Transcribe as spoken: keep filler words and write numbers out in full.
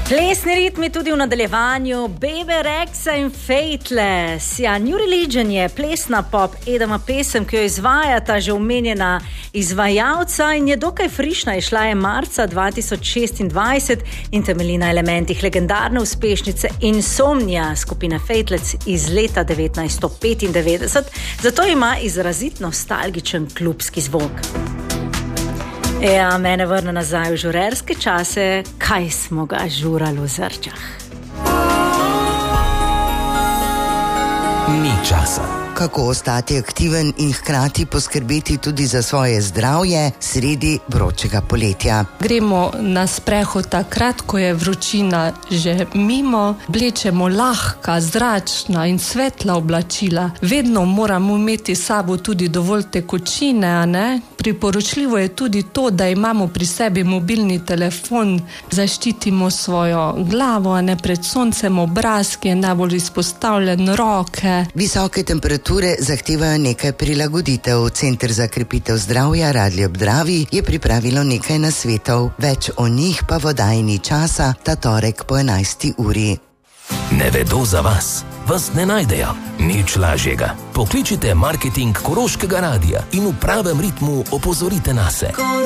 Plesni ritmi tudi v nadaljevanju Bebe Rexha in Faithless. Ja, New Religion je plesna pop Edama pesem, ki jo izvajata že omenjena izvajalca in je dokaj frišna. Išla je marca dva tisoč šestindvajset in temelji na elementih legendarne uspešnice Insomnia skupine Faithless iz leta devetnajststo petindevetdeset, zato ima izrazit nostalgičen klubski zvok. Ja, mene vrne nazaj v žurerske čase, kaj smo ga žurali v Zrčah. Ni časa. Kako ostati aktiven in hkrati poskrbeti tudi za svoje zdravje sredi vročega poletja. Gremo na sprehod takrat, ko je vročina že mimo, blečemo lahka, zračna in svetla oblačila. Vedno moramo imeti s sabo tudi dovolj tekočine, a ne? Priporočljivo je tudi to, da imamo pri sebi mobilni telefon, zaščitimo svojo glavo, a ne pred soncem, obraz, ki je najbolj izpostavljen, roke. Visoke temperature zahtevajo nekaj prilagoditev. Center za krepitev zdravja Radlje ob Dravi je pripravilo nekaj nasvetov. Več o njih pa v oddaji Časa ta torek po enajsti uri. Ne vedo za vas, vas ne najdejo. Nič lažjega. Pokličite marketing Koroškega radia in v pravem ritmu opozorite nase.